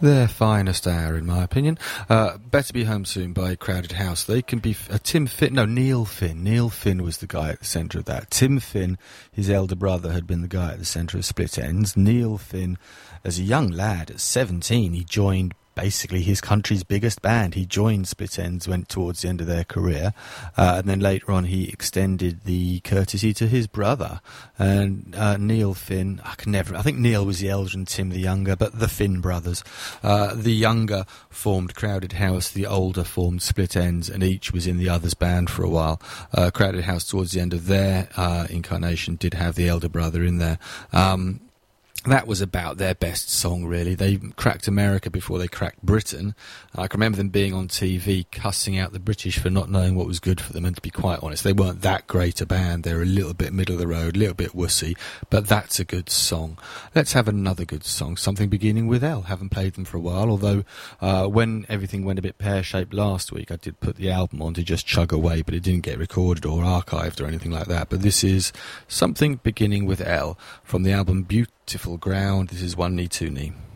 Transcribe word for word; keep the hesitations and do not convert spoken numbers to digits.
Their finest hour, in my opinion. Uh, Better Be Home Soon by Crowded House. They can be... Uh, Tim Finn... No, Neil Finn. Neil Finn was the guy at the centre of that. Tim Finn, his elder brother, had been the guy at the centre of Split Enz. Neil Finn, as a young lad, at seventeen, he joined basically his country's biggest band. He joined Split Enz, went towards the end of their career, uh, and then later on he extended the courtesy to his brother. And uh, Neil Finn, I can never, I think Neil was the elder and Tim the younger, but the Finn brothers. Uh, the younger formed Crowded House, the older formed Split Enz, and each was in the other's band for a while. Uh, Crowded House, towards the end of their uh, incarnation, did have the elder brother in there. Um, That was about their best song, really. They cracked America before they cracked Britain. I can remember them being on T V cussing out the British for not knowing what was good for them, and to be quite honest, they weren't that great a band. They're a little bit middle of the road, a little bit wussy, but that's a good song. Let's have another good song, something beginning with L. Haven't played them for a while, although uh, when everything went a bit pear-shaped last week, I did put the album on to just chug away, but it didn't get recorded or archived or anything like that. But this is something beginning with L from the album Beautiful Ground. This is One Knee, Two Knee.